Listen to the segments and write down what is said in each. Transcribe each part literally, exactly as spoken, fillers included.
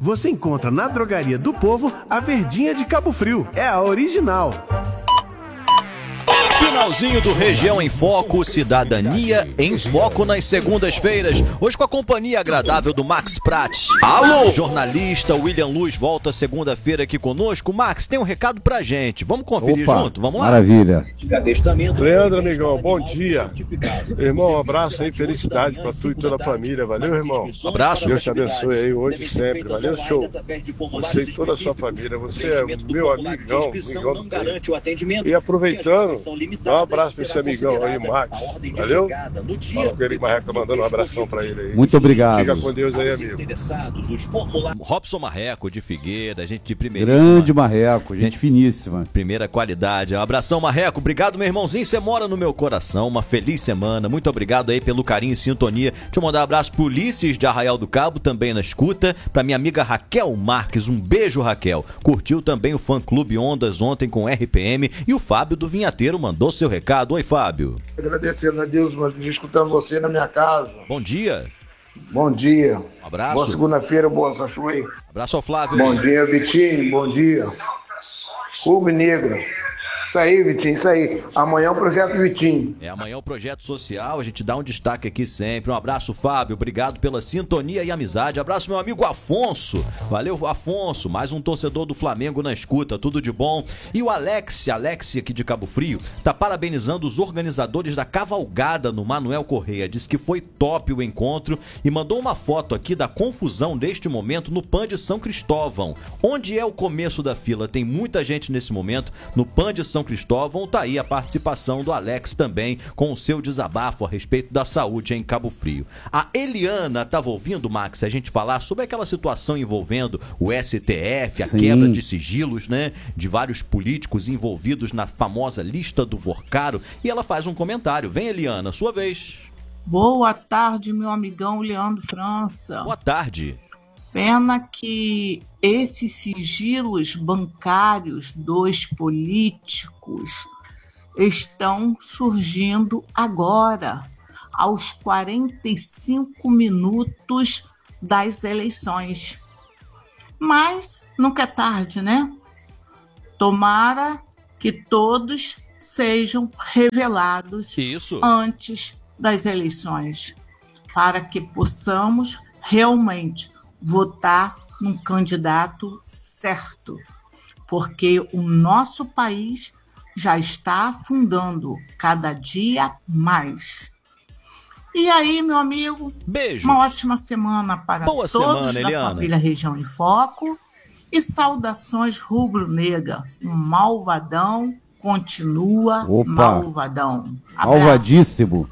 você encontra na Drogaria do Povo a Verdinha de Cabo Frio. É a original. Finalzinho do Região em Foco, Cidadania em Foco nas segundas-feiras. Hoje com a companhia agradável do Max Prates. Alô! Jornalista William Luz volta segunda-feira aqui conosco. Max, tem um recado pra gente. Vamos conferir Opa, junto? Vamos lá? Maravilha. Leandro, amigão, bom dia. Irmão, um abraço aí, felicidade pra tu e toda a família. Valeu, irmão. Um abraço. Deus te abençoe aí hoje e sempre. Valeu, show. Você e toda a sua família. Você é meu amigão, amigão do tempo. E aproveitando, dá um abraço pra esse amigão aí, Max. Valeu? Fala com ele, Marreco, tá mandando um abração pra ele aí. Muito obrigado. Fica com Deus aí, amigo. Robson Marreco de Figueira, gente de primeiríssima. Grande Marreco, gente finíssima. Primeira qualidade. Um abração, Marreco. Obrigado, meu irmãozinho. Você mora no meu coração. Uma feliz semana. Muito obrigado aí pelo carinho e sintonia. Deixa eu mandar um abraço pro Ulisses de Arraial do Cabo, também na escuta. Pra minha amiga Raquel Marques. Um beijo, Raquel. Curtiu também o fã-clube Ondas ontem com R P M. E o Fábio do Vinhateiro mandou seu recado. Oi, Fábio. Agradecendo a Deus, mas escutando você na minha casa. Bom dia. Bom dia. Um abraço. Boa segunda-feira, boa Sachuí. Abraço ao Flávio. Bom dia, Vitinho. Bom dia. Rubro Negro. Isso aí, Vitinho, isso aí. Amanhã é o Projeto Vitinho. É, amanhã é o Projeto Social, a gente dá um destaque aqui sempre. Um abraço, Fábio, obrigado pela sintonia e amizade. Abraço, meu amigo Afonso. Valeu, Afonso, mais um torcedor do Flamengo na escuta, tudo de bom. E o Alex, Alex aqui de Cabo Frio, tá parabenizando os organizadores da cavalgada no Manuel Correia. Diz que foi top o encontro e mandou uma foto aqui da confusão deste momento no Pan de São Cristóvão. Onde é o começo da fila? Tem muita gente nesse momento no Pan de São Cristóvão. Tá aí a participação do Alex também com o seu desabafo a respeito da saúde em Cabo Frio. A Eliana estava ouvindo, Max, a gente falar sobre aquela situação envolvendo o S T F, a Sim. quebra de sigilos, né, de vários políticos envolvidos na famosa lista do Vorcaro, e ela faz um comentário. Vem, Eliana, sua vez. Boa tarde, meu amigão Leandro França. Boa tarde. Pena que esses sigilos bancários dos políticos estão surgindo agora, aos quarenta e cinco minutos das eleições. Mas nunca é tarde, né? Tomara que todos sejam revelados Isso. antes das eleições, para que possamos realmente votar num candidato certo, porque o nosso país já está afundando cada dia mais. E aí, meu amigo, beijos. Uma ótima semana para Boa todos semana, da Eliana. família Região em Foco e saudações rubro-negra. Um malvadão continua Opa. malvadão. Abraço. Malvadíssimo.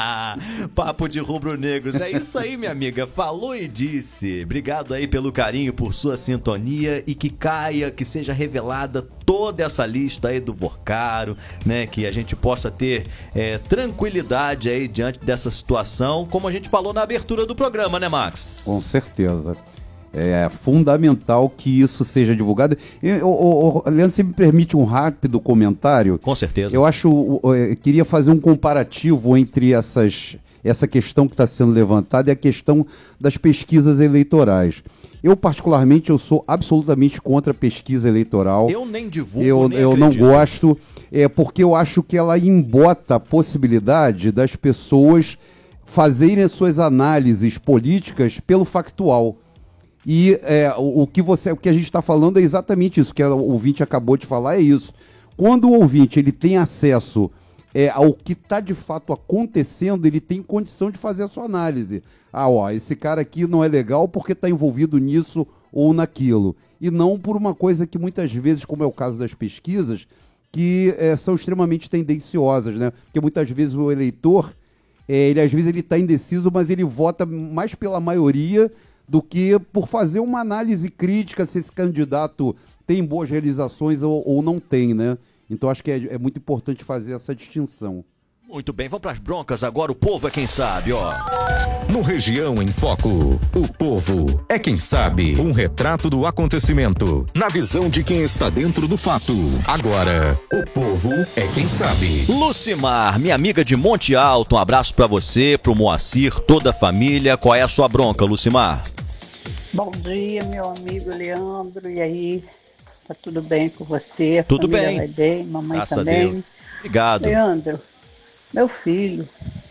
Papo de rubro-negros. É isso aí, minha amiga. Falou e disse. Obrigado aí pelo carinho, por sua sintonia e que caia, que seja revelada toda essa lista aí do Vorcaro, né? Que a gente possa ter é, tranquilidade aí diante dessa situação, como a gente falou na abertura do programa, né, Max? Com certeza. É fundamental que isso seja divulgado. Eu, o, o, Leandro, você me permite um rápido comentário? Com certeza. Eu acho, eu queria fazer um comparativo entre essas, essa questão que está sendo levantada e a questão das pesquisas eleitorais. Eu, particularmente, eu sou absolutamente contra a pesquisa eleitoral. Eu nem divulgo, Eu, nem eu não acredito. gosto, é, porque eu acho que ela embota a possibilidade das pessoas fazerem as suas análises políticas pelo factual. E é, o, o, que você, o que a gente está falando é exatamente isso, que o ouvinte acabou de falar, é isso. Quando o ouvinte ele tem acesso é, ao que está de fato acontecendo, ele tem condição de fazer a sua análise. Ah, ó, esse cara aqui não é legal porque está envolvido nisso ou naquilo. E não por uma coisa que muitas vezes, como é o caso das pesquisas, que é, são extremamente tendenciosas, né? Porque muitas vezes o eleitor, é, ele às vezes ele está indeciso, mas ele vota mais pela maioria do que por fazer uma análise crítica se esse candidato tem boas realizações ou, ou não tem, né? Então acho que é, é muito importante fazer essa distinção. Muito bem, vamos para as broncas agora, o povo é quem sabe, ó. No Região em Foco, o povo é quem sabe. Um retrato do acontecimento, na visão de quem está dentro do fato. Agora, o povo é quem sabe. Lucimar, minha amiga de Monte Alto, um abraço pra você, pro Moacir, toda a família. Qual é a sua bronca, Lucimar? Bom dia, meu amigo Leandro. E aí, tá tudo bem com você? A Tudo família bem. Vai bem, mamãe Graças também. a Deus. Obrigado. Leandro, meu filho,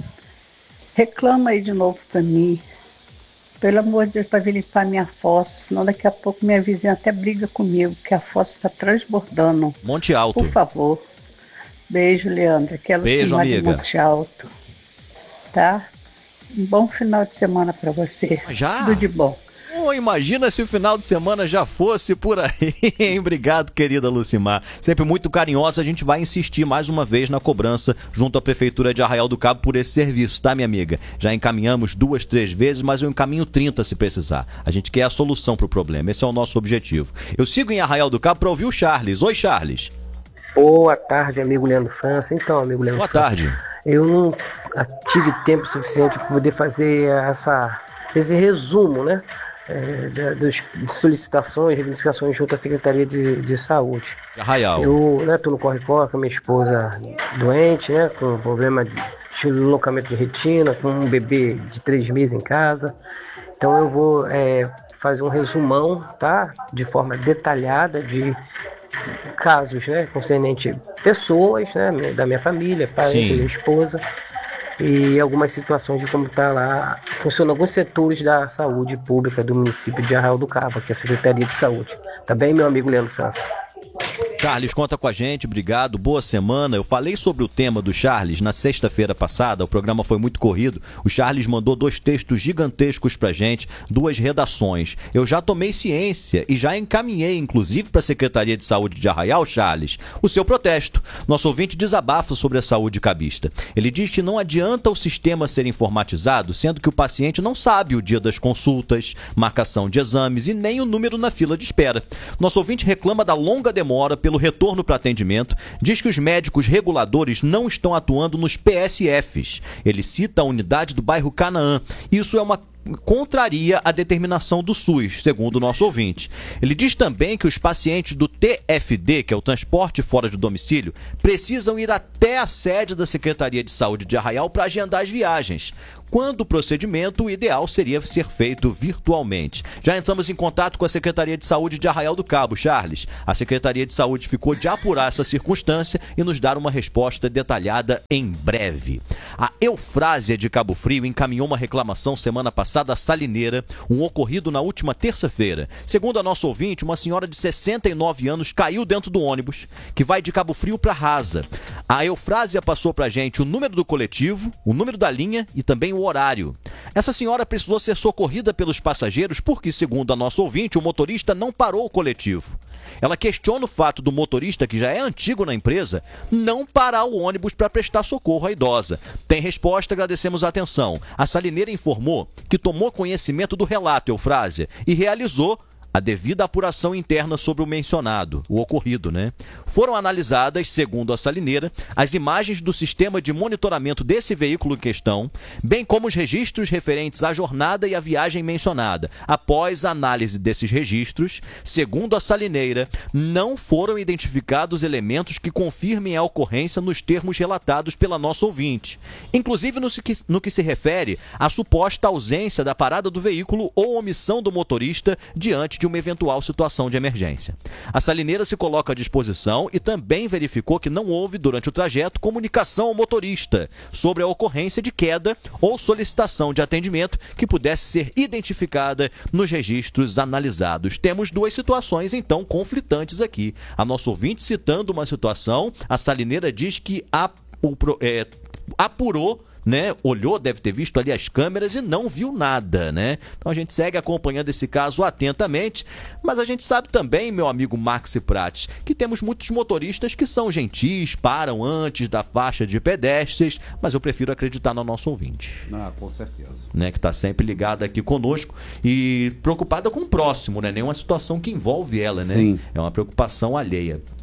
reclama aí de novo pra mim. Pelo amor de Deus, para vir limpar minha fossa, senão daqui a pouco minha vizinha até briga comigo, que a fossa está transbordando. Monte Alto. Por favor. Beijo, Leandro. Aquela Beijo, amiga. Monte Alto. Tá? Um bom final de semana para você. Já? Tudo de bom. Oh, imagina se o final de semana já fosse por aí, hein? Obrigado, querida Lucimar. Sempre muito carinhosa, a gente vai insistir mais uma vez na cobrança junto à Prefeitura de Arraial do Cabo por esse serviço, tá, minha amiga? Já encaminhamos duas, três vezes, mas eu encaminho trinta se precisar. A gente quer a solução pro problema, esse é o nosso objetivo. Eu sigo em Arraial do Cabo para ouvir o Charles. Oi, Charles. Boa tarde, amigo Leandro França. Então, amigo Leandro Boa França, tarde. Eu não tive tempo suficiente para poder fazer essa, esse resumo, né? É, da, das solicitações, reivindicações junto à Secretaria de, de Saúde. Arraial. Eu né, tô no corre-corre com a minha esposa doente, né? Com problema de deslocamento de retina, com um bebê de três meses em casa. Então eu vou é, fazer um resumão, tá? De forma detalhada de casos, né, concernente pessoas, né, da minha família, pai, minha esposa, e algumas situações de como está lá, funcionam alguns setores da saúde pública do município de Arraial do Cabo, que é a Secretaria de Saúde. Tá bem, meu amigo Leandro França? Charles, conta com a gente, obrigado, boa semana. Eu falei sobre o tema do Charles na sexta-feira passada, o programa foi muito corrido. O Charles mandou dois textos gigantescos pra gente, duas redações. Eu já tomei ciência e já encaminhei, inclusive para a Secretaria de Saúde de Arraial, Charles, o seu protesto. Nosso ouvinte desabafa sobre a saúde cabista. Ele diz que não adianta o sistema ser informatizado, sendo que o paciente não sabe o dia das consultas, marcação de exames e nem o número na fila de espera. Nosso ouvinte reclama da longa demora pelo retorno para atendimento, diz que os médicos reguladores não estão atuando nos P S Fs. Ele cita a unidade do bairro Canaã. Isso é uma contraria a determinação do SUS, segundo o nosso ouvinte. Ele diz também que os pacientes do T F D, que é o transporte fora de domicílio, precisam ir até a sede da Secretaria de Saúde de Arraial para agendar as viagens, quando o procedimento ideal seria ser feito virtualmente. Já entramos em contato com a Secretaria de Saúde de Arraial do Cabo, Charles. A Secretaria de Saúde ficou de apurar essa circunstância e nos dar uma resposta detalhada em breve. A Eufrásia de Cabo Frio encaminhou uma reclamação semana passada à Salineira, um ocorrido na última terça-feira. Segundo a nossa ouvinte, uma senhora de sessenta e nove anos caiu dentro do ônibus que vai de Cabo Frio para Rasa. A Eufrásia passou pra gente o número do coletivo, o número da linha e também o horário. Essa senhora precisou ser socorrida pelos passageiros porque, segundo a nossa ouvinte, o motorista não parou o coletivo. Ela questiona o fato do motorista, que já é antigo na empresa, não parar o ônibus para prestar socorro à idosa. Tem resposta, agradecemos a atenção. A Salineira informou que tomou conhecimento do relato, Eufrásia, e realizou a devida apuração interna sobre o mencionado, o ocorrido, né? Foram analisadas, segundo a Salineira, as imagens do sistema de monitoramento desse veículo em questão, bem como os registros referentes à jornada e à viagem mencionada. Após a análise desses registros, segundo a Salineira, não foram identificados elementos que confirmem a ocorrência nos termos relatados pela nossa ouvinte, inclusive no que, no que se refere à suposta ausência da parada do veículo ou omissão do motorista diante de uma eventual situação de emergência. A Salineira se coloca à disposição e também verificou que não houve, durante o trajeto, comunicação ao motorista sobre a ocorrência de queda ou solicitação de atendimento que pudesse ser identificada nos registros analisados. Temos duas situações, então, conflitantes aqui. A nossa ouvinte citando uma situação, a Salineira diz que a, o, é, apurou, né, olhou, deve ter visto ali as câmeras e não viu nada, né? Então a gente segue acompanhando esse caso atentamente, mas a gente sabe também, meu amigo Maxi Prates, que temos muitos motoristas que são gentis, param antes da faixa de pedestres, mas eu prefiro acreditar no nosso ouvinte. Ah, com certeza. Né, que está sempre ligada aqui conosco e preocupada com o próximo, né? Nenhuma situação que envolve ela, né? Sim. É uma preocupação alheia.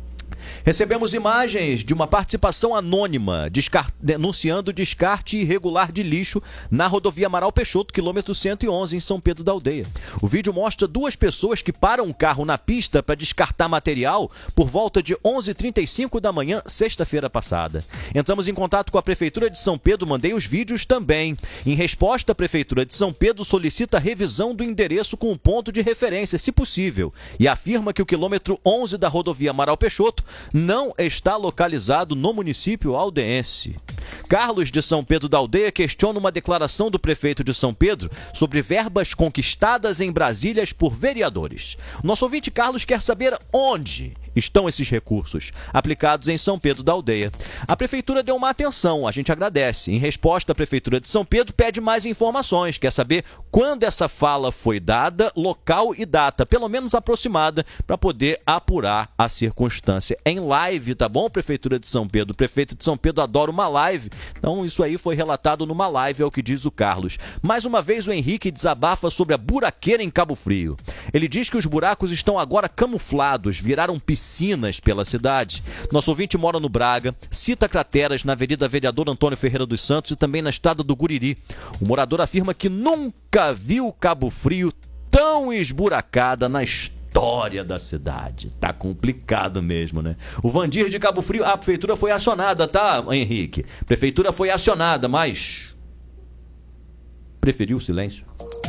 Recebemos imagens de uma participação anônima descar... denunciando descarte irregular de lixo na rodovia Amaral Peixoto, quilômetro cento e onze, em São Pedro da Aldeia. O vídeo mostra duas pessoas que param um carro na pista para descartar material por volta de onze e trinta e cinco da manhã, sexta-feira passada. Entramos em contato com a Prefeitura de São Pedro, mandei os vídeos também. Em resposta, a Prefeitura de São Pedro solicita a revisão do endereço com o ponto de referência, se possível, e afirma que o quilômetro onze da rodovia Amaral Peixoto não está localizado no município aldense. Carlos de São Pedro da Aldeia questiona uma declaração do prefeito de São Pedro sobre verbas conquistadas em Brasília por vereadores. Nosso ouvinte Carlos quer saber onde estão esses recursos aplicados em São Pedro da Aldeia. A prefeitura deu uma atenção, a gente agradece. Em resposta, a prefeitura de São Pedro pede mais informações, quer saber quando essa fala foi dada, local e data, pelo menos aproximada, para poder apurar a circunstância. Em live, tá bom, prefeitura de São Pedro? O prefeito de São Pedro adora uma live, então isso aí foi relatado numa live, é o que diz o Carlos. Mais uma vez o Henrique desabafa sobre a buraqueira em Cabo Frio. Ele diz que os buracos estão agora camuflados, viraram piscinas pela cidade. Nosso ouvinte mora no Braga, cita crateras na Avenida Vereador Antônio Ferreira dos Santos e também na Estrada do Guriri. O morador afirma que nunca viu Cabo Frio tão esburacada na história da cidade. Tá complicado mesmo, né? O Vandir de Cabo Frio, a prefeitura foi acionada, tá, Henrique? Prefeitura foi acionada, mas preferiu o silêncio.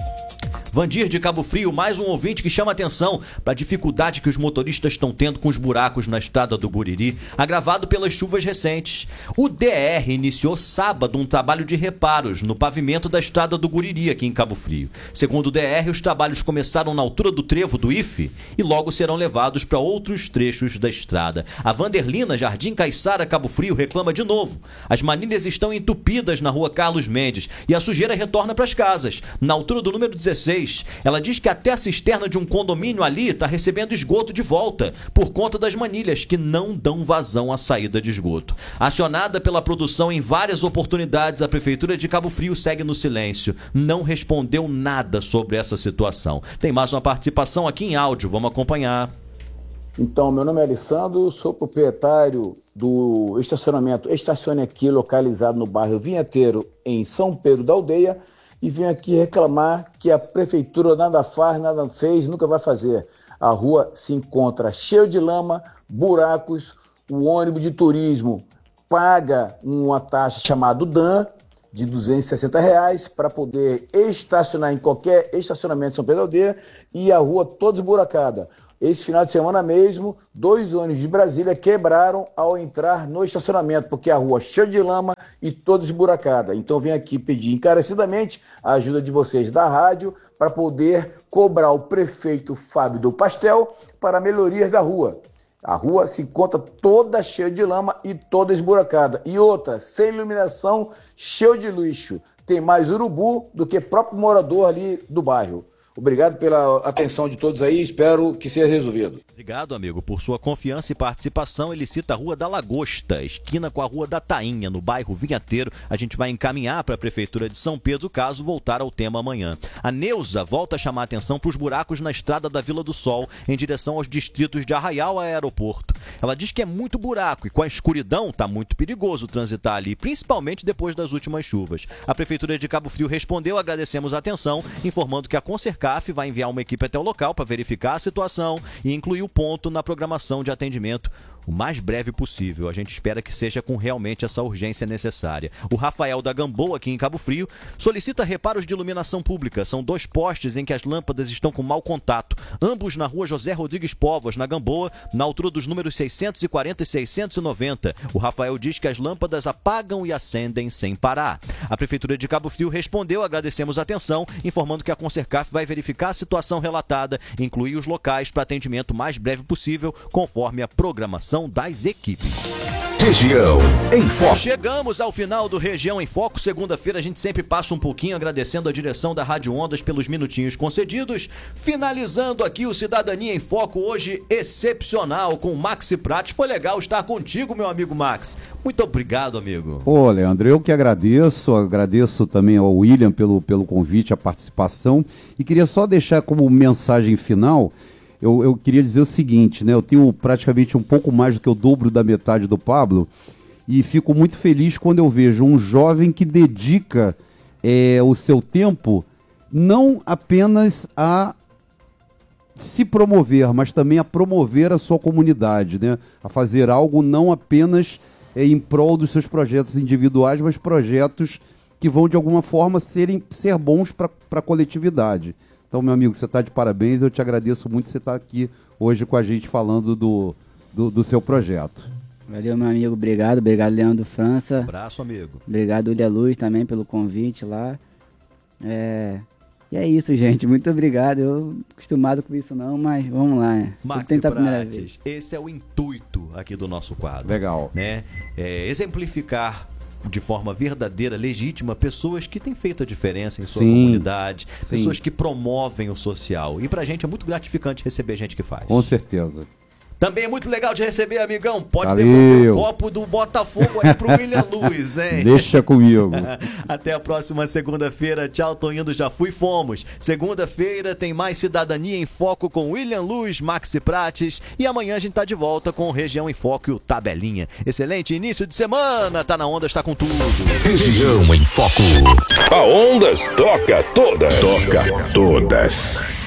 Vandir de Cabo Frio, mais um ouvinte que chama atenção para a dificuldade que os motoristas estão tendo com os buracos na estrada do Guriri, agravado pelas chuvas recentes. O D R iniciou sábado um trabalho de reparos no pavimento da estrada do Guriri, aqui em Cabo Frio. Segundo o D R, os trabalhos começaram na altura do trevo do I F e logo serão levados para outros trechos da estrada. A Vanderlina, Jardim Caiçara, Cabo Frio, reclama de novo. As manilhas estão entupidas na rua Carlos Mendes e a sujeira retorna para as casas. Na altura do número dezesseis, ela diz que até a cisterna de um condomínio ali está recebendo esgoto de volta, por conta das manilhas que não dão vazão à saída de esgoto. Acionada pela produção em várias oportunidades, a Prefeitura de Cabo Frio segue no silêncio. Não respondeu nada sobre essa situação. Tem mais uma participação aqui em áudio, vamos acompanhar. Então, meu nome é Alessandro, sou proprietário do estacionamento Estacione Aqui, localizado no bairro Vinheteiro, em São Pedro da Aldeia, e venho aqui reclamar que a prefeitura nada faz, nada fez, nunca vai fazer. A rua se encontra cheia de lama, buracos, o ônibus de turismo paga uma taxa chamada D A M de duzentos e sessenta reais para poder estacionar em qualquer estacionamento de São Pedro da Aldeia e a rua toda esburacada. Esse final de semana mesmo, dois ônibus de Brasília quebraram ao entrar no estacionamento, porque a rua cheia de lama e toda esburacada. Então venho aqui pedir encarecidamente a ajuda de vocês da rádio para poder cobrar o prefeito Fábio do Pastel para melhorias da rua. A rua se encontra toda cheia de lama e toda esburacada. E outra, sem iluminação, cheio de lixo. Tem mais urubu do que próprio morador ali do bairro. Obrigado pela atenção de todos aí, espero que seja resolvido. Obrigado, amigo, por sua confiança e participação. Ele cita a Rua da Lagosta, esquina com a Rua da Tainha, no bairro Vinheteiro. A gente vai encaminhar para a Prefeitura de São Pedro, caso voltar ao tema amanhã. A Neuza volta a chamar a atenção para os buracos na estrada da Vila do Sol, em direção aos distritos de Arraial a Aeroporto. Ela diz que é muito buraco e com a escuridão está muito perigoso transitar ali, principalmente depois das últimas chuvas. A Prefeitura de Cabo Frio respondeu, agradecemos a atenção, informando que a Concercar vai enviar uma equipe até o local para verificar a situação e incluir o ponto na programação de atendimento o mais breve possível. A gente espera que seja com realmente essa urgência necessária. O Rafael da Gamboa, aqui em Cabo Frio, solicita reparos de iluminação pública. São dois postes em que as lâmpadas estão com mau contato, ambos na rua José Rodrigues Povos, na Gamboa, na altura dos números seiscentos e quarenta e seiscentos e noventa. O Rafael diz que as lâmpadas apagam e acendem sem parar. A Prefeitura de Cabo Frio respondeu, agradecemos a atenção, informando que a Concercaf vai verificar a situação relatada e incluir os locais para atendimento mais breve possível, conforme a programação das equipes. Região em Foco. Chegamos ao final do Região em Foco. Segunda-feira a gente sempre passa um pouquinho agradecendo a direção da Rádio Ondas pelos minutinhos concedidos. Finalizando aqui o Cidadania em Foco, hoje excepcional, com o Maxi Prates. Foi legal estar contigo, meu amigo Max. Muito obrigado, amigo. Ô, Leandro, eu que agradeço. Agradeço também ao William pelo, pelo convite, a participação. E queria só deixar como mensagem final eu, eu queria dizer o seguinte, né? Eu tenho praticamente um pouco mais do que o dobro da metade do Pablo e fico muito feliz quando eu vejo um jovem que dedica é, o seu tempo não apenas a se promover, mas também a promover a sua comunidade, né? A fazer algo não apenas é, em prol dos seus projetos individuais, mas projetos que vão de alguma forma serem, ser bons para a coletividade. Então, meu amigo, você está de parabéns, eu te agradeço muito você estar aqui hoje com a gente falando do, do, do seu projeto. Valeu, meu amigo, obrigado, obrigado, Leandro França. Um abraço, amigo. Obrigado, William Luz, também pelo convite lá. É... E é isso, gente, muito obrigado, eu acostumado com isso não, mas vamos lá, né? Maxi Prates, esse é o intuito aqui do nosso quadro. Legal. Né? É exemplificar de forma verdadeira, legítima, pessoas que têm feito a diferença em sua sim, comunidade, sim. pessoas que promovem o social. E pra gente é muito gratificante receber gente que faz. Com certeza. Também é muito legal de receber, amigão. Pode Valeu. devolver o copo do Botafogo aí pro William Luz, hein? Deixa comigo. Até a próxima segunda-feira. Tchau, tô indo, já fui, fomos. Segunda-feira tem mais Cidadania em Foco com William Luz, Maxi Prates. E amanhã a gente tá de volta com Região em Foco e o Tabelinha. Excelente início de semana. Tá na Onda, está com tudo. Região em Foco. A Ondas toca todas. Toca todas.